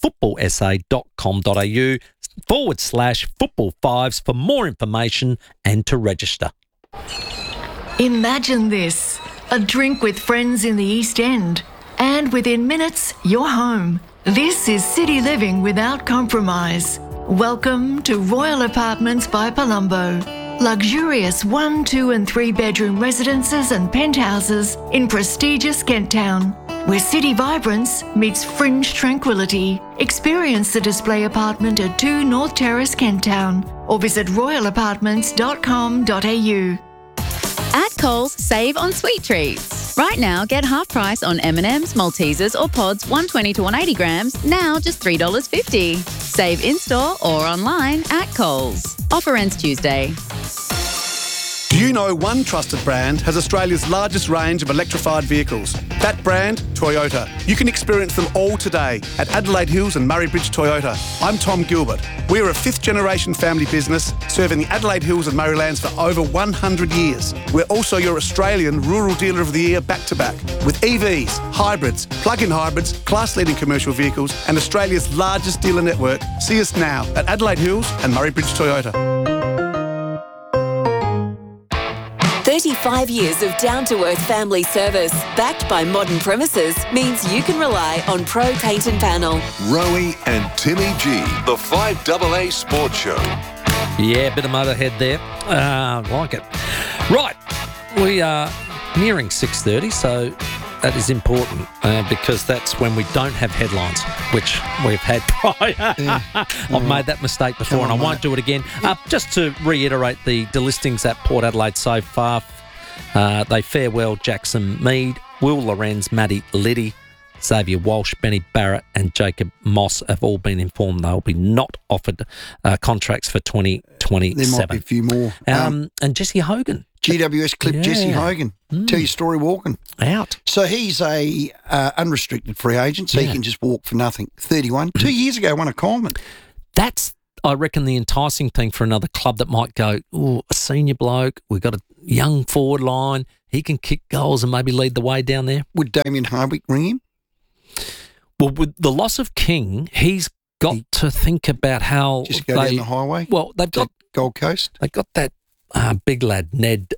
footballsa.com.au/football fives for more information and to register. Imagine this, a drink with friends in the East End, and within minutes, you're home. This is city living without compromise. Welcome to Royal Apartments by Palumbo. Luxurious 1, 2 and 3 bedroom residences and penthouses in prestigious Kent Town, where city vibrance meets fringe tranquility. Experience the display apartment at 2 North Terrace, Kent Town, or visit royalapartments.com.au. At Coles, save on sweet treats. Right now, get half price on M&M's, Maltesers or Pods 120 to 180 grams, now just $3.50. Save in-store or online at Coles. Offer ends Tuesday. Do you know one trusted brand has Australia's largest range of electrified vehicles? That brand, Toyota. You can experience them all today at Adelaide Hills and Murray Bridge Toyota. I'm Tom Gilbert. We're a 5th generation family business serving the Adelaide Hills and Murraylands for over 100 years. We're also your Australian Rural Dealer of the Year back-to-back with EVs, hybrids, plug-in hybrids, class-leading commercial vehicles and Australia's largest dealer network. See us now at Adelaide Hills and Murray Bridge Toyota. 35 years of down-to-earth family service, backed by modern premises, means you can rely on Pro Paint and Panel. Rowie and Timmy G, the 5AA Sports Show. Yeah, bit of Motorhead there. I like it. Right, we are nearing 6:30, so that is important because that's when we don't have headlines, which we've had prior. I've made that mistake before and I won't do it again. Just to reiterate the delistings at Port Adelaide so far, They farewell Jackson Mead, Will Lorenz, Matty Liddy, Xavier Walsh, Benny Barrett and Jacob Moss have all been informed they'll be not offered contracts for 2027. There might be a few more. And Jesse Hogan. GWS clip, Yeah. Jesse Hogan. Tell your story walking. Out. So he's a unrestricted free agent, so he can just walk for nothing. 31. 2 years ago, won a Coleman. That's, I reckon, the enticing thing for another club that might go, oh, a senior bloke, we've got a young forward line, he can kick goals and maybe lead the way down there. Would Damien Hardwick ring him? Well, with the loss of King, he's got to think about how Just go down the highway? Well, they've got Gold Coast? They've got that big lad, Ned,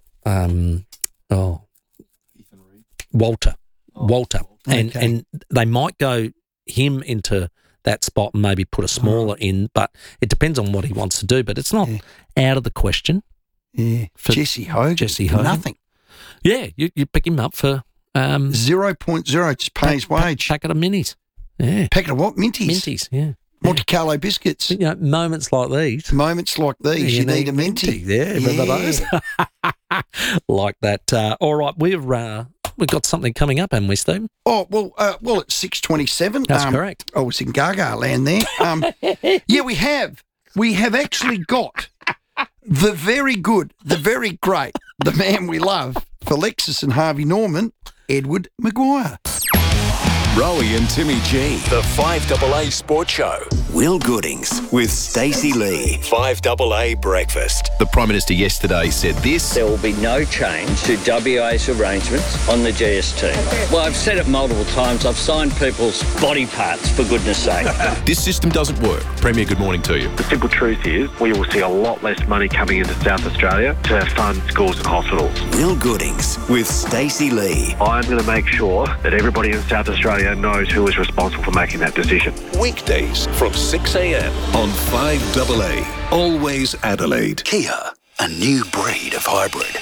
Walter. And they might go him into that spot and maybe put a smaller in, but it depends on what he wants to do. But it's not out of the question. Yeah. Jesse Hogan. Nothing. Yeah, you pick him up for 0.0, just pay his wage. Packet of minis. Yeah. Packet of what? Minties? Minties, yeah. Monte Carlo biscuits. You know, moments like these. You need a minty. Yeah, remember those? Like that. All right, we've got something coming up, haven't we, Steve? Oh, well, it's 6:27. That's correct. Oh, it's in Gaga land there. Yeah, we have. We have actually got the very good, the very great, the man we love, for Lexus and Harvey Norman, Edward Maguire. Rowie and Timmy G. The 5AA Sports Show. Will Goodings with Stacey Lee. 5AA Breakfast. The Prime Minister yesterday said this. There will be no change to WA's arrangements on the GST. Well, I've said it multiple times. I've signed people's body parts, for goodness sake. This system doesn't work. Premier, good morning to you. The simple truth is we will see a lot less money coming into South Australia to fund schools and hospitals. Will Goodings with Stacey Lee. I'm going to make sure that everybody in South Australia knows who is responsible for making that decision. Weekdays from 6 a.m. on 5AA. Always Adelaide. Kia, a new breed of hybrid.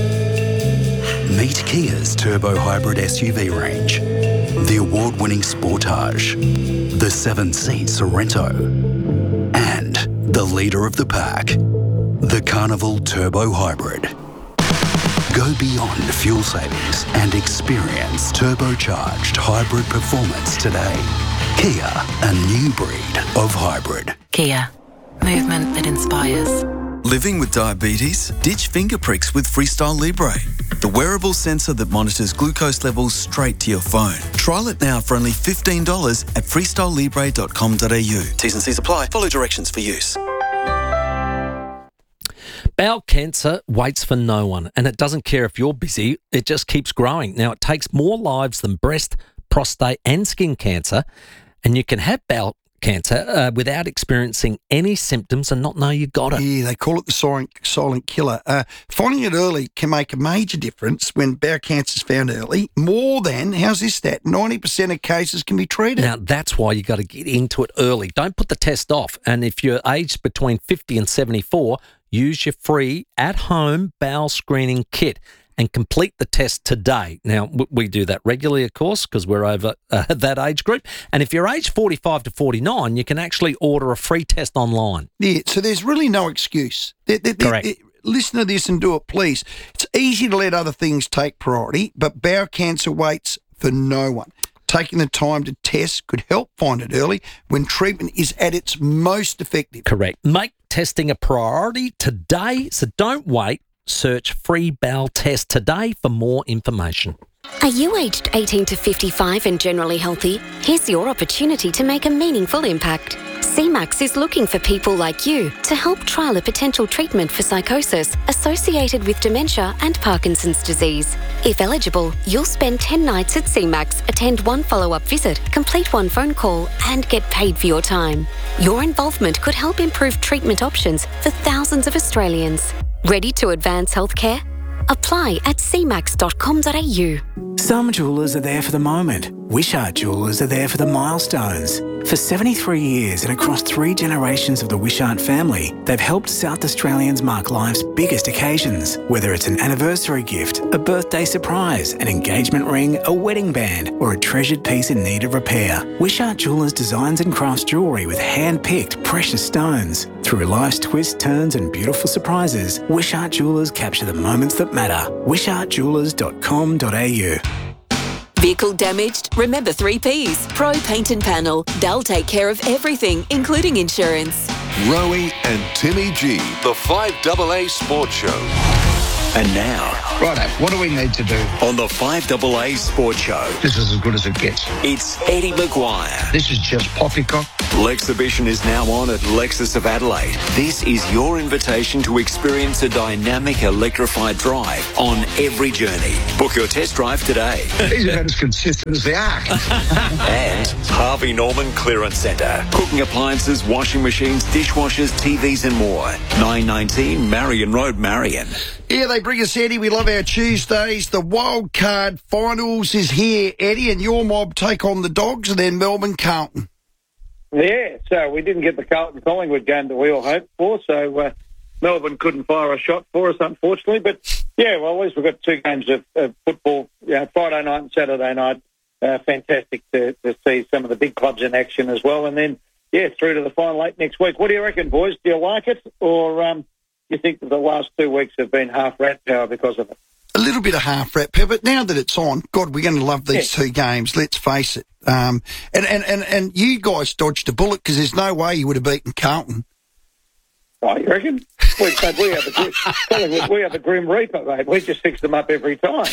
Meet Kia's turbo hybrid SUV range. The award-winning Sportage, the 7-seat Sorento, and the leader of the pack, the Carnival Turbo Hybrid. Go beyond fuel savings and experience turbocharged hybrid performance today. Kia, a new breed of hybrid. Kia, movement that inspires. Living with diabetes? Ditch finger pricks with Freestyle Libre, the wearable sensor that monitors glucose levels straight to your phone. Trial it now for only $15 at freestylelibre.com.au. T's and C's apply. Follow directions for use. Bowel cancer waits for no one, and it doesn't care if you're busy, it just keeps growing. Now, it takes more lives than breast, prostate and skin cancer, and you can have bowel cancer without experiencing any symptoms and not know you got it. Yeah, they call it the silent killer. Finding it early can make a major difference when bowel cancer is found early. More than, how's this stat, 90% of cases can be treated. Now, that's why you got to get into it early. Don't put the test off. And if you're aged between 50 and 74, use your free at-home bowel screening kit and complete the test today. Now, we do that regularly, of course, because we're over that age group. And if you're aged 45 to 49, you can actually order a free test online. Yeah, so there's really no excuse. Correct. Listen to this and do it, please. It's easy to let other things take priority, but bowel cancer waits for no one. Taking the time to test could help find it early when treatment is at its most effective. Correct. Make testing a priority today, so don't wait. Search free bowel test today for more information. Are you aged 18 to 55 and generally healthy? Here's your opportunity to make a meaningful impact. CMAX is looking for people like you to help trial a potential treatment for psychosis associated with dementia and Parkinson's disease. If eligible, you'll spend 10 nights at CMAX, attend one follow-up visit, complete one phone call, and get paid for your time. Your involvement could help improve treatment options for thousands of Australians. Ready to advance healthcare? Apply at cmax.com.au. Some jewellers are there for the moment. Wishart Jewellers are there for the milestones. For 73 years and across 3 generations of the Wishart family, they've helped South Australians mark life's biggest occasions. Whether it's an anniversary gift, a birthday surprise, an engagement ring, a wedding band, or a treasured piece in need of repair, Wishart Jewellers designs and crafts jewellery with hand-picked precious stones. Through life's twists, turns and beautiful surprises, Wishart Jewellers capture the moments that matter. wishartjewellers.com.au. Vehicle damaged? Remember 3 Ps. Pro Paint and Panel. They'll take care of everything, including insurance. Rowie and Timmy G, the 5AA Sports Show. And now, righto, what do we need to do? On the 5AA Sports Show. This is as good as it gets. It's Eddie Maguire. This is just poppycock. Lexhibition is now on at Lexus of Adelaide. This is your invitation to experience a dynamic electrified drive on every journey. Book your test drive today. These are about as consistent as the arc. And Harvey Norman Clearance Centre. Cooking appliances, washing machines, dishwashers, TVs and more. 919 Marion Road, Marion. Yeah, they bring us, Eddie. We love our Tuesdays. The wild card finals is here, Eddie, and your mob take on the Dogs and then Melbourne Carlton. Yeah, so we didn't get the Carlton-Collingwood game that we all hoped for, so Melbourne couldn't fire a shot for us, unfortunately. But, yeah, well, at least we've got 2 games of football, Friday night and Saturday night. Fantastic to see some of the big clubs in action as well. And then, yeah, through to the final 8 next week. What do you reckon, boys? Do you like it, or you think that the last 2 weeks have been half rat power because of it? A little bit of half rat power, but now that it's on, God, we're going to love these 2 games. Let's face it. And you guys dodged a bullet because there's no way you would have beaten Carlton. Oh, you reckon? We have the Grim Reaper, mate. We just fix them up every time.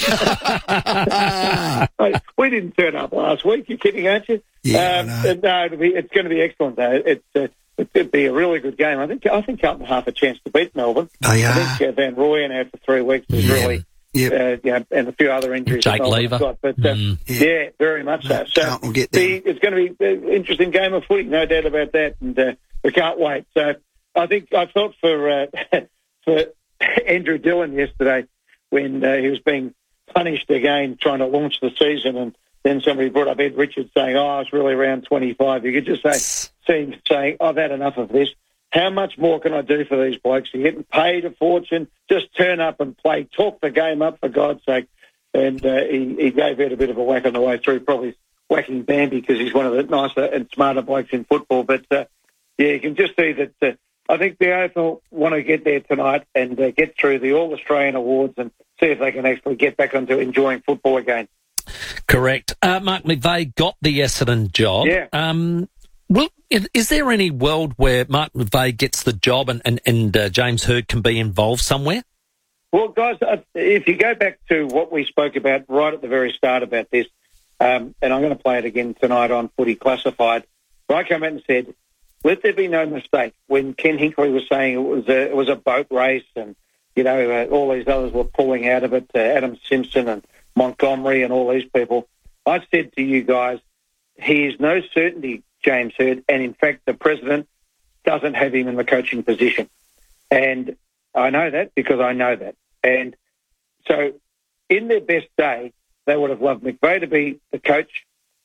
We didn't turn up last week. You're kidding, aren't you? Yeah, no, it's going to be excellent, though. It could be a really good game. I think Carlton have a chance to beat Melbourne. They are. I think Van Rooyen out for 3 weeks is really... and a few other injuries. Jake Lever. But, yeah, very much so. So it's going to be an interesting game of footy, no doubt about that, and we can't wait. So I think I felt for Andrew Dillon yesterday when he was being punished again trying to launch the season, and then somebody brought up Ed Richards saying, it's really around 25. You could just see him saying, I've had enough of this. How much more can I do for these blokes? You're getting paid a fortune. Just turn up and play. Talk the game up, for God's sake. And he gave it a bit of a whack on the way through, probably whacking Bambi because he's one of the nicer and smarter blokes in football. But, you can just see that I think the AFL want to get there tonight and get through the All-Australian Awards and see if they can actually get back onto enjoying football again. Correct. Mark McVeigh got the Essendon job. Yeah. Well, is there any world where Mark McVeigh gets the job and James Hird can be involved somewhere? Well, guys, if you go back to what we spoke about right at the very start about this, and I'm going to play it again tonight on Footy Classified, where I came out and said, let there be no mistake. When Ken Hinkley was saying it was a boat race and, all these others were pulling out of it, Adam Simpson and Montgomery and all these people, I said to you guys, he is no certainty, James Hird, and in fact the president doesn't have him in the coaching position. And I know that because I know that. And so in their best day, they would have loved McVeigh to be the coach,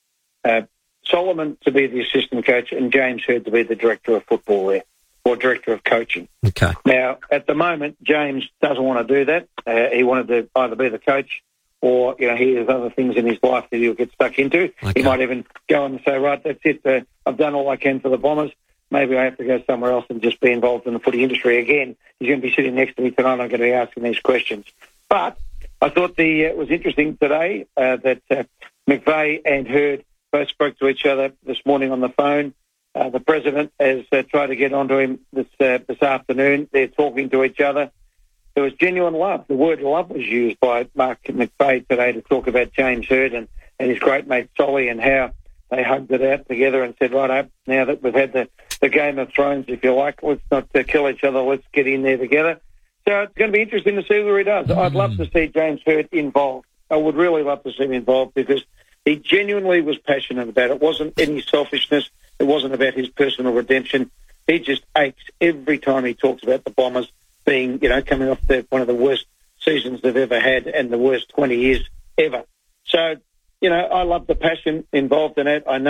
Solomon to be the assistant coach, and James Hird to be the director of football there, or director of coaching. Okay. Now, at the moment, James doesn't want to do that. He wanted to either be the coach or, he has other things in his life that he'll get stuck into. Okay. He might even go and say, right, that's it. I've done all I can for the Bombers. Maybe I have to go somewhere else and just be involved in the footy industry again. He's going to be sitting next to me tonight. I'm going to be asking these questions. But I thought it was interesting today that McVeigh and Hird both spoke to each other this morning on the phone. The president has tried to get onto him this afternoon. They're talking to each other. There was genuine love. The word love was used by Mark McVeigh today to talk about James Hird and his great mate Solly and how they hugged it out together and said, right, now that we've had the Game of Thrones, if you like, let's not kill each other, let's get in there together. So it's going to be interesting to see where he does. I'd love to see James Hird involved. I would really love to see him involved because he genuinely was passionate about it. It wasn't any selfishness. It wasn't about his personal redemption. He just aches every time he talks about the Bombers being, coming off one of the worst seasons they've ever had and the worst 20 years ever. So, I love the passion involved in it. I know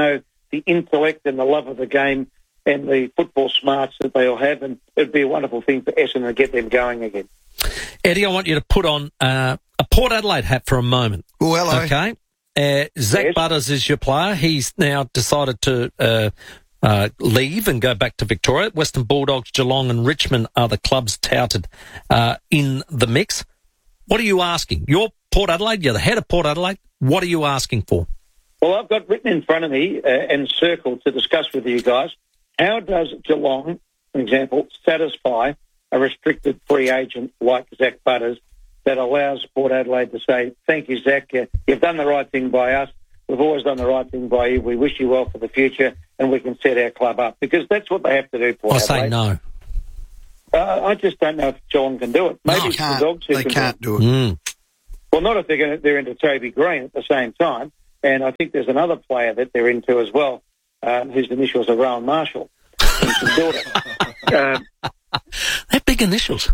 the intellect and the love of the game and the football smarts that they all have, and it'd be a wonderful thing for Essendon to get them going again. Eddie, I want you to put on a Port Adelaide hat for a moment. Oh, hello. Okay. Zach Butters is your player. He's now decided to leave and go back to Victoria. Western Bulldogs, Geelong and Richmond are the clubs touted in the mix. What are you asking? You're Port Adelaide. You're the head of Port Adelaide. What are you asking for? Well, I've got written in front of me and circled to discuss with you guys, how does Geelong, for example, satisfy a restricted free agent like Zach Butters that allows Port Adelaide to say, thank you, Zach, you've done the right thing by us. We've always done the right thing by you. We wish you well for the future, and we can set our club up. Because that's what they have to do, Port Adelaide. I say no. I just don't know if Geelong can do it. Maybe it's the Dogs who can't do it. Well, not if they're into Toby Green at the same time. And I think there's another player that they're into as well, whose initials are Rowan Marshall. They're big initials.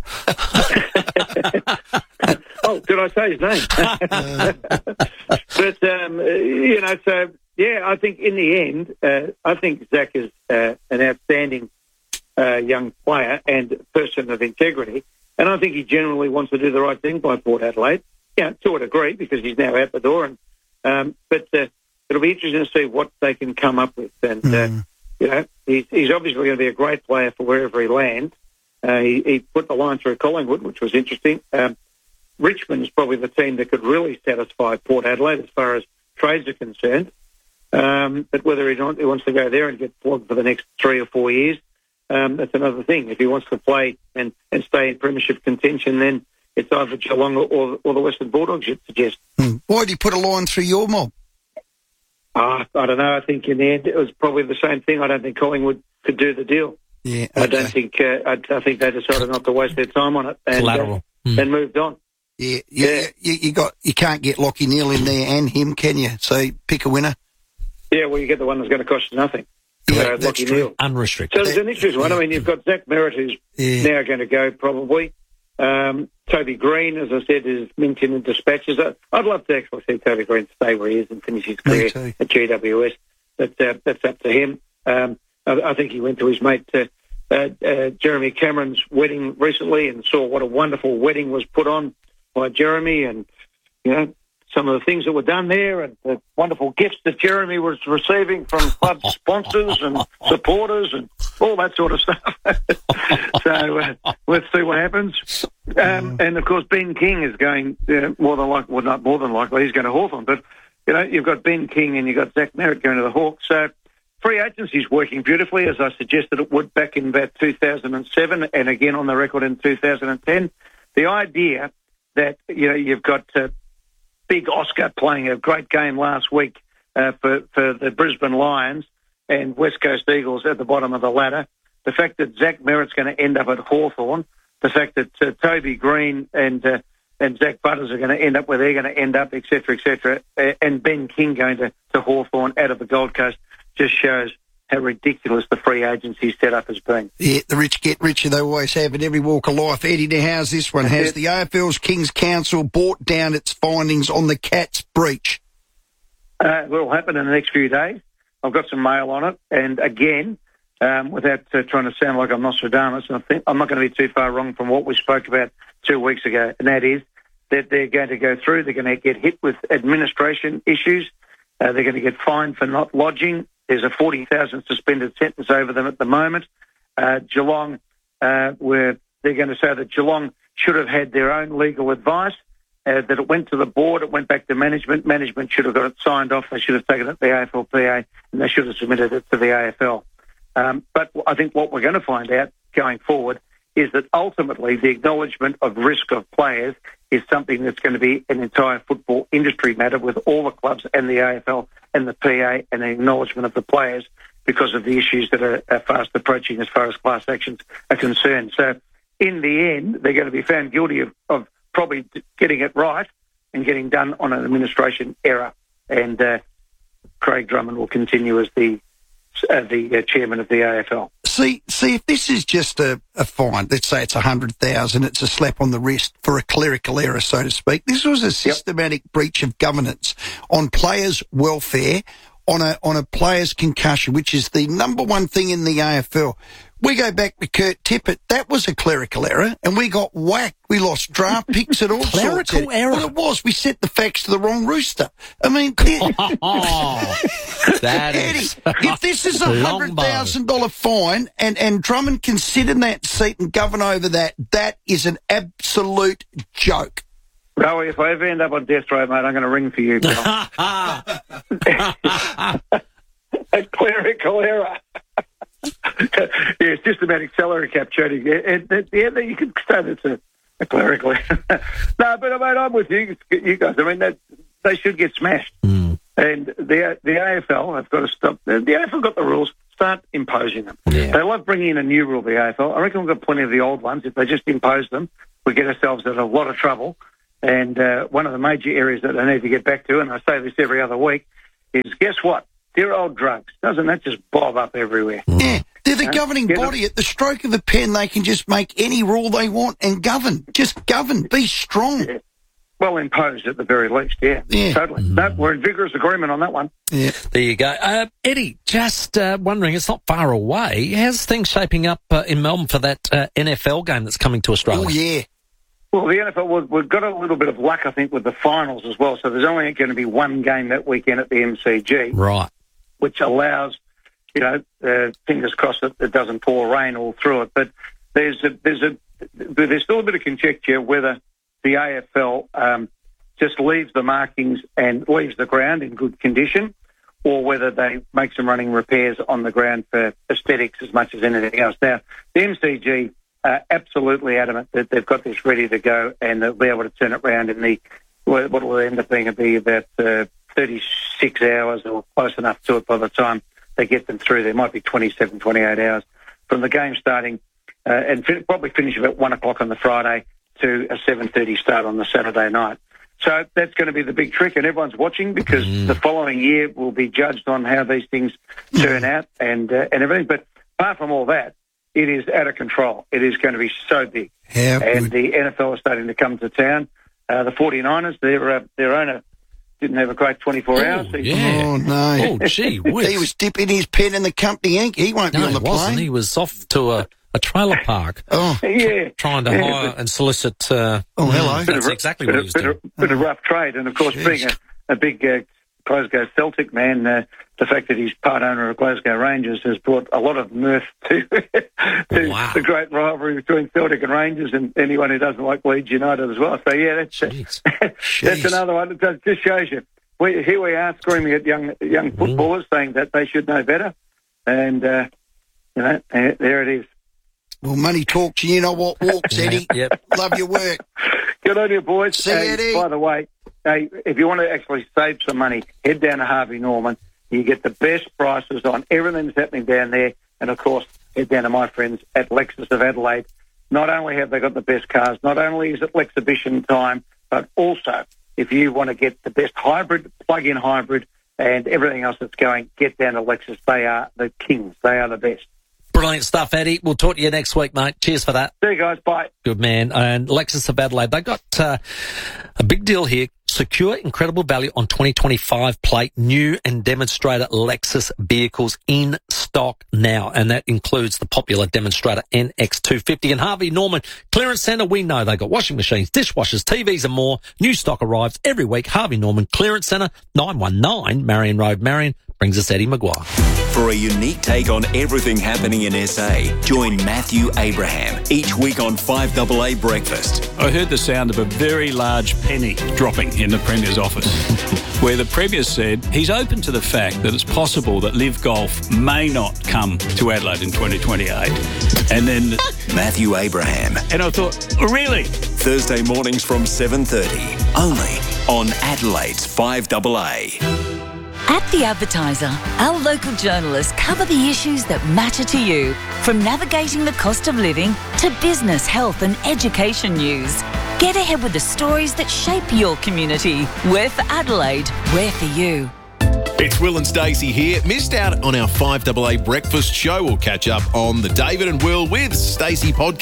Oh, did I say his name? But, so, yeah, I think in the end, I think Zach is an outstanding young player and person of integrity. And I think he generally wants to do the right thing by Port Adelaide. Yeah, to a degree, because he's now out the door. But it'll be interesting to see what they can come up with. And, he's obviously going to be a great player for wherever he lands. He put the line through Collingwood, which was interesting. Richmond is probably the team that could really satisfy Port Adelaide as far as trades are concerned. But whether he wants to go there and get flogged for the next 3 or 4 years, that's another thing. If he wants to play and stay in premiership contention, then it's either Geelong or the Western Bulldogs, you'd suggest. Why did he put a line through your mob? I don't know. I think in the end it was probably the same thing. I don't think Collingwood could do the deal. Yeah, okay. I don't think. I think they decided not to waste their time on it and moved on. Yeah. You can't get Lachie Neale in there and him, can you? So pick a winner. Yeah, well, you get the one that's going to cost you nothing. Yeah, that's Lachie true. Neale. Unrestricted. So there's an interesting one. I mean, you've got Zach Merritt, who's now going to go probably. Toby Green, as I said, is mentioned in dispatches. I'd love to actually see Toby Green stay where he is and finish his career at GWS. But that's up to him. I think he went to his mate Jeremy Cameron's wedding recently and saw what a wonderful wedding was put on by Jeremy, and some of the things that were done there, and the wonderful gifts that Jeremy was receiving from club sponsors and supporters and all that sort of stuff. So let's see what happens. And of course, Ben King is going more than likely, he's going to Hawthorn. But you've got Ben King and you've got Zach Merritt going to the Hawks. So free agency is working beautifully, as I suggested it would back in about 2007, and again on the record in 2010. The idea that you've got Big Oscar playing a great game last week for the Brisbane Lions and West Coast Eagles at the bottom of the ladder. The fact that Zach Merritt's going to end up at Hawthorn, the fact that Toby Green and Zach Butters are going to end up where they're going to end up, et cetera, and Ben King going to Hawthorn out of the Gold Coast just shows how ridiculous the free agency setup has been. Yeah, the rich get richer, they always have in every walk of life. Eddie, now how's this one? Has the AFL's King's Council brought down its findings on the Cats breach? It will happen in the next few days. I've got some mail on it, and again, without trying to sound like I'm Nostradamus, I think I'm not going to be too far wrong from what we spoke about 2 weeks ago, and that is that they're going to go through, they're going to get hit with administration issues, they're going to get fined for not lodging. There's a 40,000 suspended sentence over them at the moment. Geelong, where they're going to say that Geelong should have had their own legal advice, that it went to the board, it went back to management. Management should have got it signed off. They should have taken it to the AFLPA, and they should have submitted it to the AFL. But I think what we're going to find out going forward is that ultimately the acknowledgement of risk of players is something that's going to be an entire football industry matter with all the clubs and the AFL and the PA, and the acknowledgement of the players because of the issues that are fast approaching as far as class actions are concerned. So in the end, they're going to be found guilty of probably getting it right and getting done on an administration error. And Craig Drummond will continue as the chairman of the AFL. See, if this is just a fine, let's say it's 100,000, it's a slap on the wrist for a clerical error, so to speak. This was a systematic breach of governance on players' welfare, on a player's concussion, which is the number one thing in the AFL. We go back to Kurt Tippett. That was a clerical error, and we got whacked. We lost draft picks and all sorts. Clerical error? Well, it was. We set the facts to the wrong rooster. I mean, that Eddie, is if this is a $100,000 fine and Drummond can sit in that seat and govern over that, that is an absolute joke. Rowie, if I ever end up on death row, mate, I'm going to ring for you. A clerical error. Yeah, it's just about salary cap trading. Yeah, you can say that's a clerical error. No, but mate, I'm with you guys. I mean, they should get smashed. And the AFL have got to stop. The AFL got the rules. Start imposing them. Yeah. They love bringing in a new rule, the AFL. I reckon we've got plenty of the old ones. If they just impose them, we get ourselves in a lot of trouble. And one of the major areas that I need to get back to, and I say this every other week, is guess what? Dear old drugs. Doesn't that just bob up everywhere? Yeah, they're the governing body. At the stroke of a pen, they can just make any rule they want and govern. Just govern. Be strong. Yeah. Well, imposed at the very least, yeah. Totally. No, we're in vigorous agreement on that one. Yeah. There you go. Eddie, just wondering, it's not far away. How's things shaping up in Melbourne for that NFL game that's coming to Australia? Oh, yeah. Well, the NFL, we've got a little bit of luck, I think, with the finals as well. So there's only going to be one game that weekend at the MCG. Right. Which allows, fingers crossed that it doesn't pour rain all through it. But there's still a bit of conjecture whether the AFL just leaves the markings and leaves the ground in good condition, or whether they make some running repairs on the ground for aesthetics as much as anything else. Now, the MCG are absolutely adamant that they've got this ready to go and they'll be able to turn it around in what will end up being about 36 hours or close enough to it by the time they get them through. There might be 27, 28 hours from the game starting and probably finish about 1 o'clock on the Friday to a 7:30 start on the Saturday night. So that's going to be the big trick, and everyone's watching because the following year will be judged on how these things turn out and everything. But apart from all that, it is out of control. It is going to be so big. And the NFL is starting to come to town. The 49ers, their owner didn't have a great 24 hours. Oh, no. Oh, gee whiz. He was dipping his pen in the company ink. He won't be on the plane. He was off to a trailer park. Oh, yeah. Trying to hire and solicit. Hello. That's exactly what he was doing. Bit of rough trade. And, of course, being a big Glasgow Celtic man, the fact that he's part owner of Glasgow Rangers has brought a lot of mirth to the great rivalry between Celtic and Rangers and anyone who doesn't like Leeds United as well. So, yeah, that's another one. It just shows you. Here we are screaming at young footballers saying that they should know better. And, there it is. Well, money talks. You know what walks, Eddie. Yep. Love your work. Good on you, boys. See you, Eddie. By the way, hey, if you want to actually save some money, head down to Harvey Norman. You get the best prices on everything that's happening down there. And, of course, head down to my friends at Lexus of Adelaide. Not only have they got the best cars, not only is it Lexhibition time, but also if you want to get the best hybrid, plug-in hybrid, and everything else that's going, get down to Lexus. They are the kings. They are the best. Brilliant stuff, Eddie. We'll talk to you next week, mate. Cheers for that. See you guys. Bye. Good man. And Lexus of Adelaide, they got a big deal here. Secure incredible value on 2025 plate, new and demonstrator Lexus vehicles in stock now. And that includes the popular demonstrator NX250. And Harvey Norman Clearance Centre, we know they got washing machines, dishwashers, TVs and more. New stock arrives every week. Harvey Norman Clearance Centre, 919 Marion Road, Marion. Brings us Eddie Maguire. For a unique take on everything happening in SA, join Matthew Abraham each week on 5AA Breakfast. I heard the sound of a very large penny dropping in the Premier's office, where the Premier said he's open to the fact that it's possible that Live Golf may not come to Adelaide in 2028. And then Matthew Abraham. And I thought, really? Thursday mornings from 7:30, only on Adelaide's 5AA. At The Advertiser, our local journalists cover the issues that matter to you, from navigating the cost of living to business, health and education news. Get ahead with the stories that shape your community. We're for Adelaide, we're for you. It's Will and Stacey here. Missed out on our 5AA breakfast show? We'll catch up on the David and Will with Stacey podcast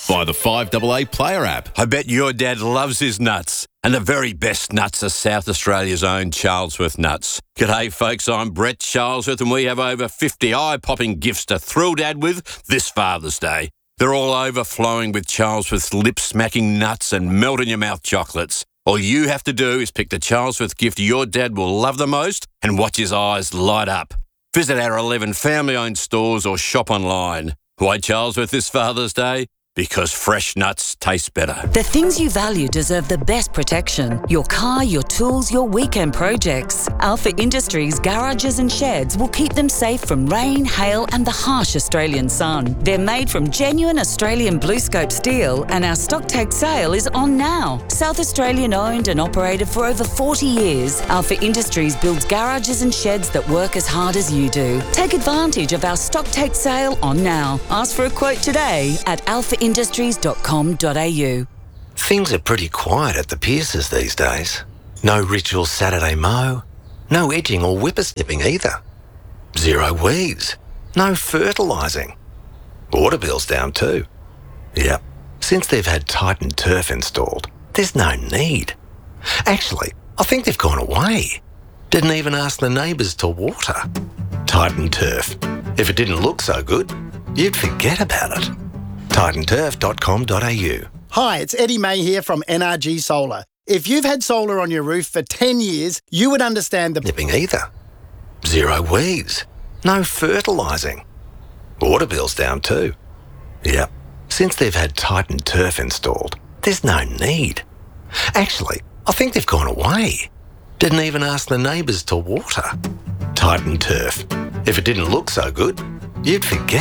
Via the 5AA Player app. I bet your dad loves his nuts. And the very best nuts are South Australia's own Charlesworth nuts. G'day folks, I'm Brett Charlesworth and we have over 50 eye-popping gifts to thrill Dad with this Father's Day. They're all overflowing with Charlesworth's lip-smacking nuts and melt-in-your-mouth chocolates. All you have to do is pick the Charlesworth gift your dad will love the most and watch his eyes light up. Visit our 11 family-owned stores or shop online. Why Charlesworth this Father's Day? Because fresh nuts taste better. The things you value deserve the best protection. Your car, your tools, your weekend projects. Alpha Industries garages and sheds will keep them safe from rain, hail and the harsh Australian sun. They're made from genuine Australian BlueScope steel and our stock take sale is on now. South Australian owned and operated for over 40 years, Alpha Industries builds garages and sheds that work as hard as you do. Take advantage of our stock take sale on now. Ask for a quote today at alphaindustries.com.au. Things are pretty quiet at the Pierces these days. No ritual Saturday mow, no edging or whippersnipping either. Zero weeds, no fertilising. Water bill's down too. Yep, since they've had Titan Turf installed, there's no need. Actually, I think they've gone away. Didn't even ask the neighbours to water. Titan Turf. If it didn't look so good, you'd forget about it. TitanTurf.com.au. Hi, it's Eddie May here from NRG Solar. If you've had solar on your roof for 10 years, you would understand the nipping either. Zero weeds, no fertilising. Water bill's down too. Yep, since they've had Titan Turf installed, there's no need. Actually, I think they've gone away. Didn't even ask the neighbours to water. Titan Turf. If it didn't look so good, you'd forget.